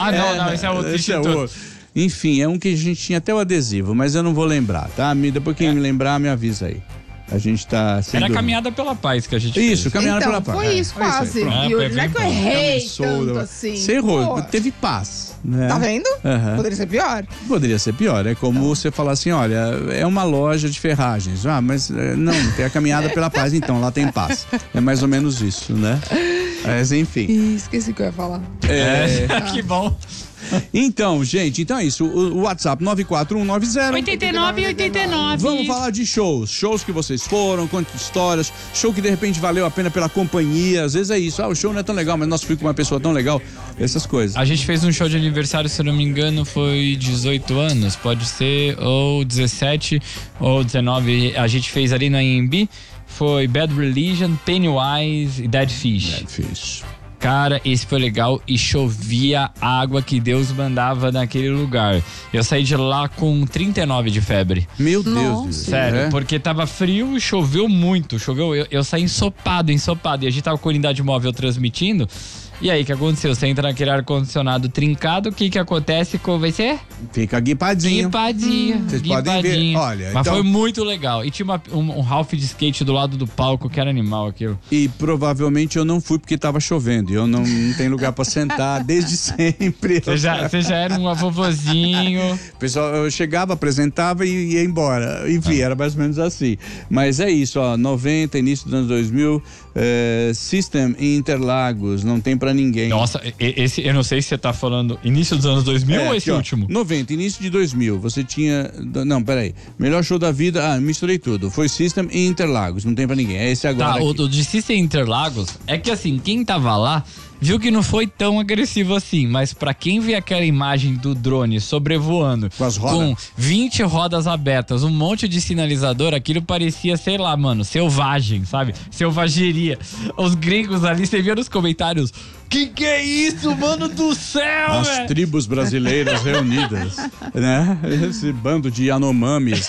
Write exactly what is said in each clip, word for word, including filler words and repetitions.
Ah, não, não, esse é outro. Esse é outro. Enfim, é um que a gente tinha até o adesivo, mas eu não vou lembrar, tá? Depois quem é. me lembrar, me avisa aí. A gente tá sendo... Era a Caminhada pela Paz que a gente Isso, fez. Caminhada então, pela Paz. Foi isso, é, quase. Isso e hoje não é que eu errei tanto assim. Você errou, teve paz. Né? Tá vendo? Uhum. Poderia ser pior. Poderia ser pior. É como então. você falar assim, olha, é uma loja de ferragens. Ah, mas não, tem a Caminhada pela Paz, então, lá tem paz. É mais ou menos isso, né? Mas enfim. Ih, esqueci o que eu ia falar. É, é. Que bom. Então, gente, então é isso. O, o WhatsApp nove quatro um nove zero oito nove oito nove. Vamos falar de shows. Shows que vocês foram, conte histórias. Show que de repente valeu a pena pela companhia. Às vezes é isso. Ah, o show não é tão legal, mas nós fui com uma pessoa tão legal. Essas coisas. A gente fez um show de aniversário, se eu não me engano, foi dezoito anos. Pode ser, ou dezessete, ou dezenove. A gente fez ali na A M B. Foi Bad Religion, Pennywise e Dead Fish. Dead Fish. Cara, esse foi legal e chovia água que Deus mandava naquele lugar. Eu saí de lá com trinta e nove de febre. Meu Deus. Sério, é? Porque tava frio e choveu muito. Choveu, eu, eu saí ensopado, ensopado. E a gente tava com a unidade móvel transmitindo. E aí, o que aconteceu? Você entra naquele ar-condicionado trincado, o que que acontece com você? Fica guipadinho. Guipadinho. Vocês guipadinho. podem ver, olha. Mas então... foi muito legal. E tinha uma, um, um Ralph de skate do lado do palco, que era animal aquilo. E provavelmente eu não fui porque tava chovendo. Eu não, não tenho lugar pra sentar desde sempre. Você já, você já era um vovozinho. O pessoal, eu chegava, apresentava e ia embora. Enfim, ah. era mais ou menos assim. Mas é isso, ó. noventa, início dos anos dois mil, é, System em Interlagos, não tem pra ninguém. Nossa, esse, eu não sei se você tá falando início dos anos dois mil é, ou esse aqui, ó, último? noventa, início de dois mil, você tinha... Não, peraí. Melhor show da vida... Ah, misturei tudo. Foi System e Interlagos, não tem pra ninguém. É esse agora. Tá, aqui. o, o de System Interlagos é que assim, quem tava lá viu que não foi tão agressivo assim, mas pra quem vê aquela imagem do drone sobrevoando com, as rodas. com vinte rodas abertas, um monte de sinalizador, aquilo parecia, sei lá, mano, selvagem, sabe? Selvageria. Os gringos ali, você via nos comentários, que que é isso, mano do céu, As véio? tribos brasileiras reunidas, né? Esse bando de Yanomamis.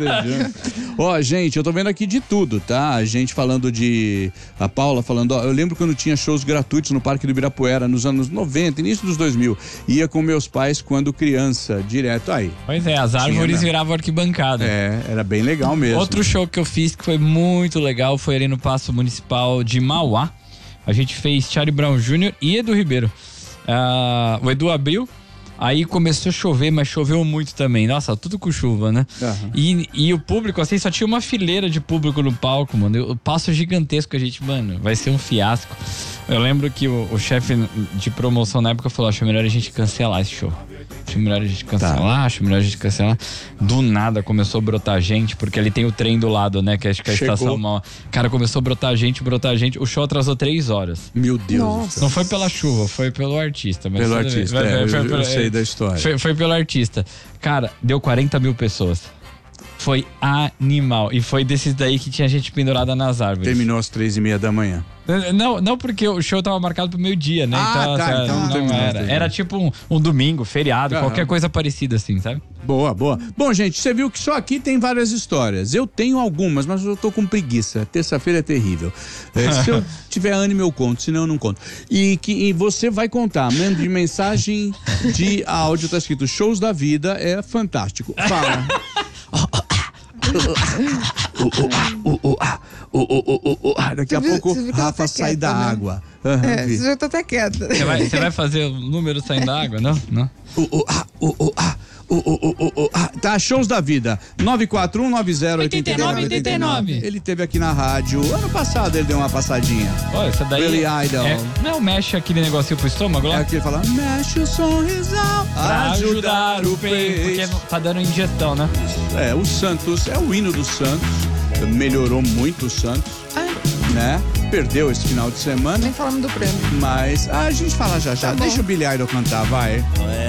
Ó, oh, gente, eu tô vendo aqui de tudo, tá? A gente falando de... A Paula falando, ó, eu lembro quando tinha shows gratuitos no Parque do Ibirapuera, nos anos noventa, início dos dois mil. Ia com meus pais quando criança, direto aí. Pois é, as árvores tinha, viravam arquibancada. É, era bem legal mesmo. Outro show que eu fiz que foi muito legal foi ali no Paço Municipal de Mauá. A gente fez Charlie Brown Júnior e Edu Ribeiro. Uh, o Edu abriu, aí começou a chover, mas choveu muito também. Nossa, tudo com chuva, né? Uhum. E, e o público, assim, só tinha uma fileira de público no palco, mano. O passo gigantesco, a gente, mano, vai ser um fiasco. Eu lembro que o, o chefe de promoção na época falou, acho melhor a gente cancelar esse show. Acho melhor a gente cancelar, tá. acho melhor a gente cancelar. Do nada começou a brotar gente, porque ali tem o trem do lado, né? Que acho que é a Chegou. estação mal. Cara, começou a brotar gente, brotar gente. O show atrasou três horas. Meu Deus. Nossa. Não foi pela chuva, foi pelo artista. Mas pelo artista, foi, é, foi, foi, eu, foi, eu sei da história. Foi, foi pelo artista. Cara, deu quarenta mil pessoas. Foi animal. E foi desses daí que tinha gente pendurada nas árvores. Terminou às três e meia da manhã. Não, não porque o show tava marcado pro meio-dia, né? Ah, então, tá, sabe, então não, não era. Era tipo um, um domingo, feriado, Aham. qualquer coisa parecida assim, sabe? Boa, boa. Bom, gente, você viu que só aqui tem várias histórias. Eu tenho algumas, mas eu tô com preguiça. Terça-feira é terrível. É, se eu tiver ânimo, eu conto, senão eu não conto. E, que, e você vai contar, mande mensagem de áudio, tá escrito Shows da Vida, é fantástico. Fala. Daqui a pouco Rafa sai da água. Uhum, é, você já tá até quieta. Você vai, você vai fazer o número saindo da água, não? Não? Tá, Shows da Vida. nove quatro um nove zero oito nove oito nove. Ele teve aqui na rádio. Ano passado ele deu uma passadinha. Olha, essa daí. Billy Idol. É, não mexe aquele negocinho pro estômago lá? É aquele fala, mexe o sorrisão pra ajudar o peito. Porque tá dando ingestão, né? É, o Santos, é o hino do Santos. Melhorou muito o Santos. Ah. Né? Perdeu esse final de semana. Nem falamos do prêmio. Mas ah, a gente fala já já. Tá Deixa o Billy Idol cantar, vai.